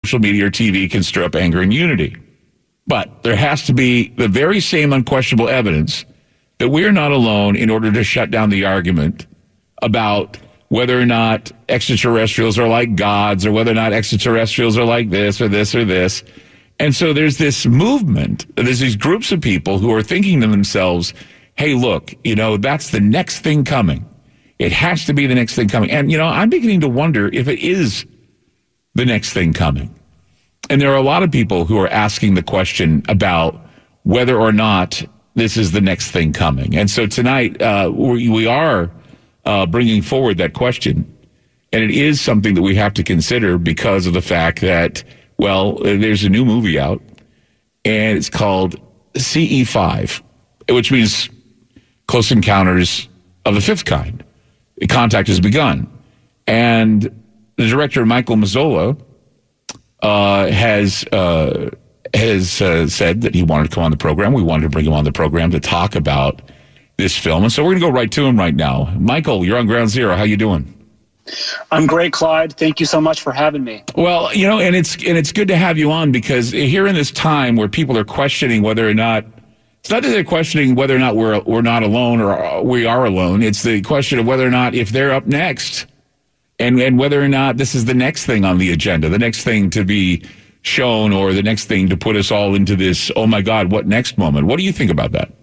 social media or TV can stir up anger and unity. But there has to be the very same unquestionable evidence that we're not alone in order to shut down the argument about whether or not extraterrestrials are like gods or whether or not extraterrestrials are like this or this or this. And so there's this movement, there's these groups of people who are thinking to themselves, hey, look, that's the next thing coming. It has to be the next thing coming. And, I'm beginning to wonder if it is the next thing coming. And there are a lot of people who are asking the question about whether or not this is the next thing coming. And so tonight, we are bringing forward that question. And it is something that we have to consider because of the fact that, there's a new movie out, and it's called CE5, which means Close Encounters of the Fifth Kind. Contact has begun. And the director, Michael Mazzola, has said that he wanted to come on the program. We wanted to bring him on the program to talk about this film. And so we're going to go right to him right now. Michael, you're on Ground Zero. How you doing? I'm great, Clyde. Thank you so much for having me. Well, and it's good to have you on because here in this time where people are questioning whether or not, it's not that they're questioning whether or not we're not alone or we are alone. It's the question of whether or not if they're up next and whether or not this is the next thing on the agenda, the next thing to be shown or the next thing to put us all into this, oh my God, what next moment? What do you think about that?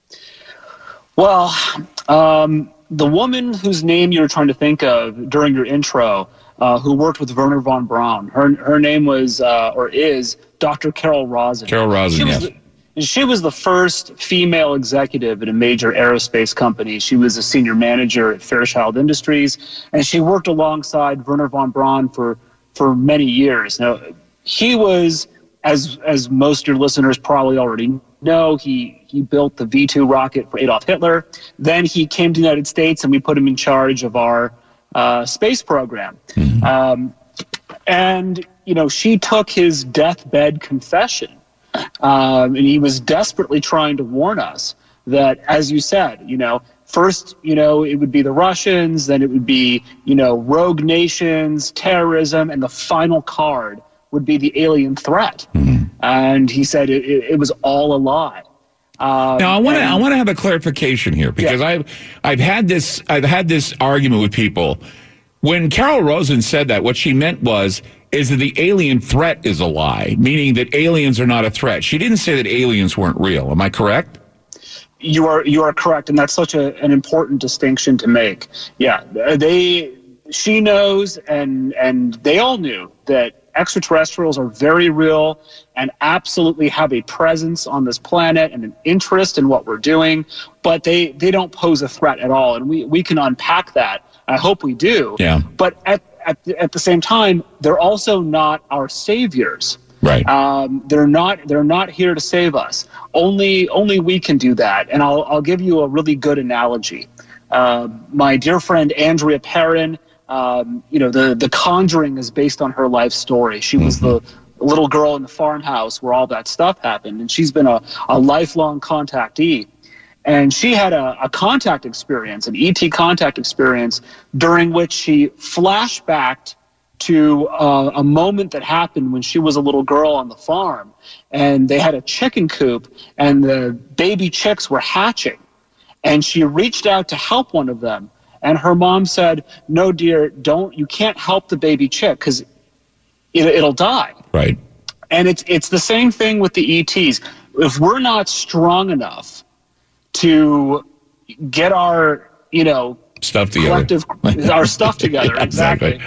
Well, the woman whose name you were trying to think of during your intro, who worked with Wernher von Braun, her name was or is Dr. Carol Rosin. Carol Rosin, yes. She was the first female executive at a major aerospace company. She was a senior manager at Fairchild Industries, and she worked alongside Wernher von Braun for many years. Now, he was, as most of your listeners probably already know, he built the V-2 rocket for Adolf Hitler. Then he came to the United States, and we put him in charge of our space program. Mm-hmm. And, she took his deathbed confession. And he was desperately trying to warn us that, as you said, first, it would be the Russians, then it would be, rogue nations, terrorism, and the final card would be the alien threat. Mm-hmm. And he said it was all a lie. Now I want to have a clarification here because I've had this argument with people. When Carol Rosin said that, what she meant is that the alien threat is a lie, meaning that aliens are not a threat. She didn't say that aliens weren't real. Am I correct? You are correct, and that's such an important distinction to make. Yeah, she knows, and they all knew that extraterrestrials are very real and absolutely have a presence on this planet and an interest in what we're doing, but they don't pose a threat at all, and we can unpack that. I hope we do. Yeah. But at the same time, they're also not our saviors. Right. They're not here to save us. Only we can do that. And I'll give you a really good analogy. My dear friend Andrea Perrin, the Conjuring is based on her life story. She was the little girl in the farmhouse where all that stuff happened, and she's been a lifelong contactee. And she had a contact experience, an ET contact experience, during which she flashbacked to a moment that happened when she was a little girl on the farm. And they had a chicken coop, and the baby chicks were hatching. And she reached out to help one of them. And her mom said, no, dear, you can't help the baby chick because it'll die. Right. And it's the same thing with the ETs. If we're not strong enough to get our, stuff together, our stuff together, yeah, exactly.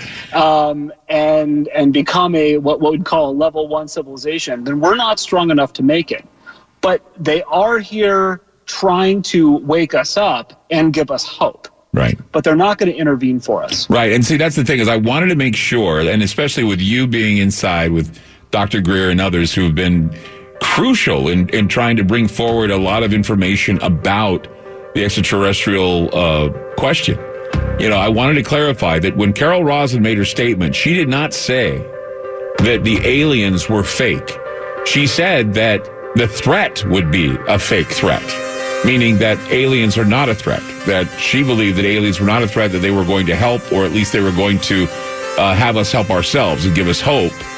And become what we'd call a level 1 civilization, then we're not strong enough to make it. But they are here trying to wake us up and give us hope. Right. But they're not going to intervene for us. Right. And see, that's the thing is I wanted to make sure, and especially with you being inside with Dr. Greer and others who have been crucial in trying to bring forward a lot of information about the extraterrestrial question. I wanted to clarify that when Carol Rosin made her statement, she did not say that the aliens were fake. She said that the threat would be a fake threat, meaning that aliens are not a threat, that she believed that aliens were not a threat, that they were going to help, or at least they were going to have us help ourselves and give us hope.